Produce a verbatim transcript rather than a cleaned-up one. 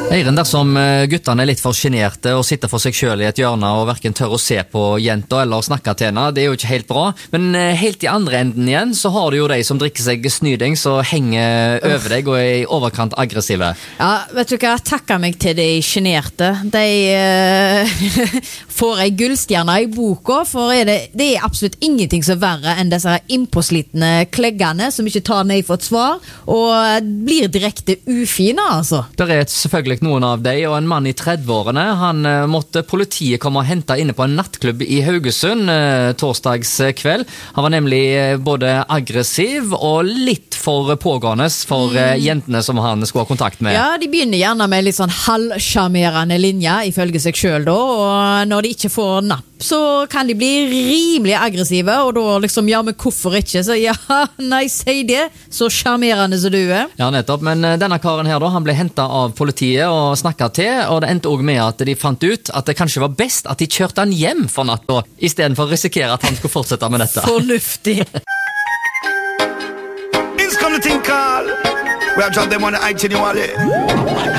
Eiren, dersom guttene er litt for generte og sitter for seg selv i et hjørne og hverken tør å se på jenta eller snakke til henne, det er jo ikke helt bra. Men helt i andre enden igjen så har du jo de som drikker seg snyding, så henger over deg og er i overkant aggressive. Ja, vet du hva, takker meg til de generte. De uh, får ei gullstjerne i boka, for er det, det er absolutt ingenting så verre enn disse innpåslitne kleggene som ikke tar nei for et svar, og blir direkte ufine, altså. Det er selvfølgelig noen av deg, og en mann i tredve-årene, han uh, måtte politiet komme og hente inne på en nattklubb i Haugesund uh, torsdags kveld. Han var nemlig uh, både aggressiv og litt for pågående for uh, jentene som han skulle ha kontakt med. Ja, de begynner gjerne med litt sånn halvsjarmerende linjer, ifølge seg selv da, og når de ikke får napp, så kan de bli rimelig aggressive, og da liksom, ja, men hvorfor ikke? Så ja, nei, si det, så sjarmerende som du er. Ja, nettopp, men uh, denne karen her da, han ble hentet av politiet og snakket til, og det endte også med at de fant ut at det kanskje var best at de kjørte han hjem for natta, i stedet for å risikere at han skulle fortsette med dette. Fornuftig. It's come to think, Carl. We have dropped them on the I T N